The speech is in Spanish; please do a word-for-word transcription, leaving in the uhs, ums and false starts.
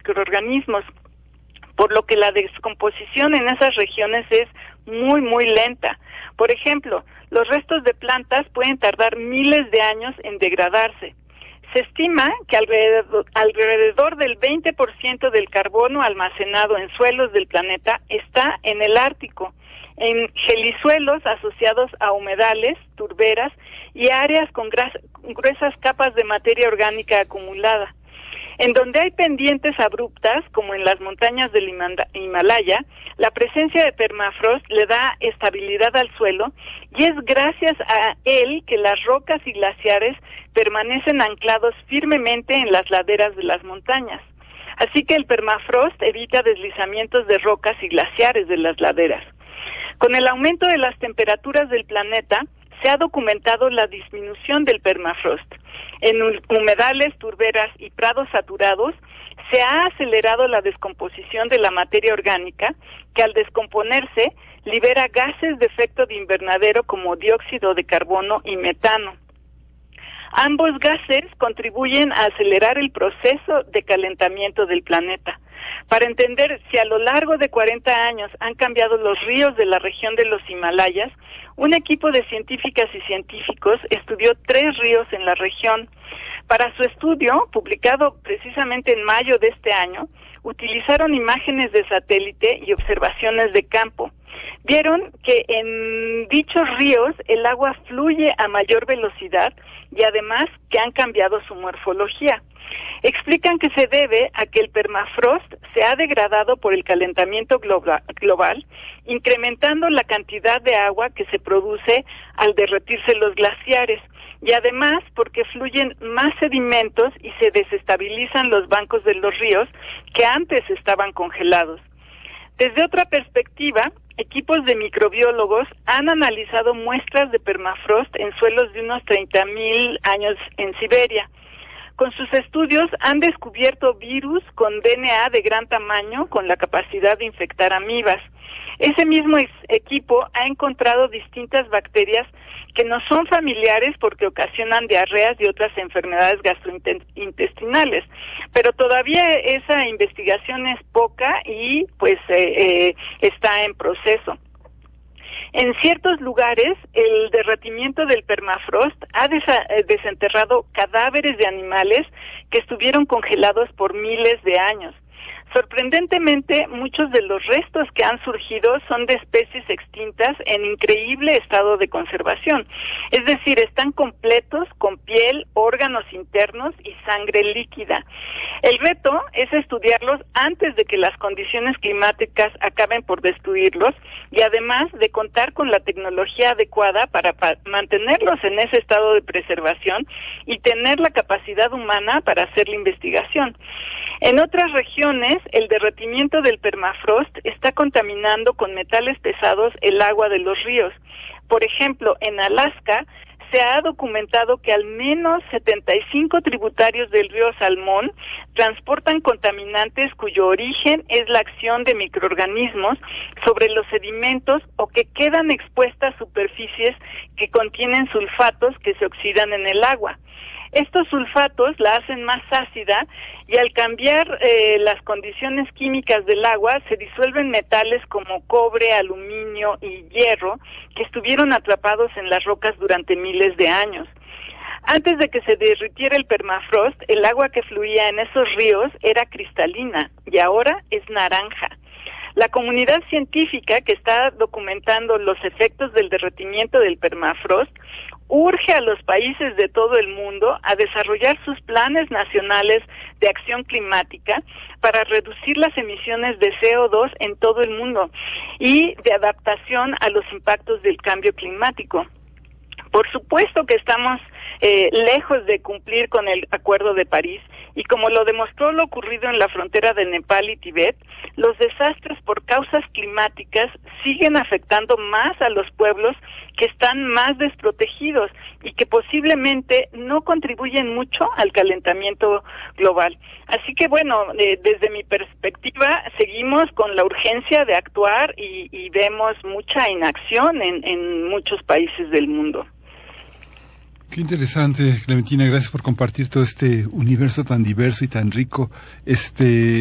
microorganismos, por lo que la descomposición en esas regiones es muy, muy lenta. Por ejemplo, los restos de plantas pueden tardar miles de años en degradarse. Se estima que alrededor, alrededor del veinte por ciento del carbono almacenado en suelos del planeta está en el Ártico, en gelisuelos asociados a humedales, turberas y áreas con gruesas capas de materia orgánica acumulada. En donde hay pendientes abruptas, como en las montañas del Himalaya, la presencia de permafrost le da estabilidad al suelo y es gracias a él que las rocas y glaciares permanecen anclados firmemente en las laderas de las montañas. Así que el permafrost evita deslizamientos de rocas y glaciares de las laderas. Con el aumento de las temperaturas del planeta, se ha documentado la disminución del permafrost. En humedales, turberas y prados saturados se ha acelerado la descomposición de la materia orgánica, que al descomponerse libera gases de efecto de invernadero como dióxido de carbono y metano. Ambos gases contribuyen a acelerar el proceso de calentamiento del planeta. Para entender si a lo largo de cuarenta años han cambiado los ríos de la región de los Himalayas, un equipo de científicas y científicos estudió tres ríos en la región. Para su estudio, publicado precisamente en mayo de este año, utilizaron imágenes de satélite y observaciones de campo. Vieron que en dichos ríos el agua fluye a mayor velocidad y además que han cambiado su morfología. Explican que se debe a que el permafrost se ha degradado por el calentamiento globa- global, incrementando la cantidad de agua que se produce al derretirse los glaciares, y además porque fluyen más sedimentos y se desestabilizan los bancos de los ríos que antes estaban congelados. Desde otra perspectiva, equipos de microbiólogos han analizado muestras de permafrost en suelos de unos treinta mil años en Siberia. Con sus estudios han descubierto virus con D N A de gran tamaño con la capacidad de infectar amibas. Ese mismo ex- equipo ha encontrado distintas bacterias que no son familiares porque ocasionan diarreas y otras enfermedades gastrointestinales, pero todavía esa investigación es poca y pues eh, eh, está en proceso. En ciertos lugares, el derretimiento del permafrost ha desa- desenterrado cadáveres de animales que estuvieron congelados por miles de años. Sorprendentemente, muchos de los restos que han surgido son de especies extintas en increíble estado de conservación. Es decir, están completos, con piel, órganos internos y sangre líquida. El reto es estudiarlos antes de que las condiciones climáticas acaben por destruirlos y además de contar con la tecnología adecuada para pa- mantenerlos en ese estado de preservación y tener la capacidad humana para hacer la investigación. En otras regiones, el derretimiento del permafrost está contaminando con metales pesados el agua de los ríos. Por ejemplo, en Alaska se ha documentado que al menos setenta y cinco tributarios del río Salmón transportan contaminantes cuyo origen es la acción de microorganismos sobre los sedimentos o que quedan expuestas superficies que contienen sulfatos que se oxidan en el agua. Estos sulfatos la hacen más ácida y al cambiar eh, las condiciones químicas del agua se disuelven metales como cobre, aluminio y hierro que estuvieron atrapados en las rocas durante miles de años. Antes de que se derritiera el permafrost, el agua que fluía en esos ríos era cristalina y ahora es naranja. La comunidad científica que está documentando los efectos del derretimiento del permafrost urge a los países de todo el mundo a desarrollar sus planes nacionales de acción climática para reducir las emisiones de C O dos en todo el mundo y de adaptación a los impactos del cambio climático. Por supuesto que estamos eh, lejos de cumplir con el Acuerdo de París y como lo demostró lo ocurrido en la frontera de Nepal y Tibet, los desastres por causas climáticas siguen afectando más a los pueblos que están más desprotegidos y que posiblemente no contribuyen mucho al calentamiento global. Así que bueno, eh, desde mi perspectiva seguimos con la urgencia de actuar y, y vemos mucha inacción en, en muchos países del mundo. Qué interesante, Clementina, gracias por compartir todo este universo tan diverso y tan rico. Este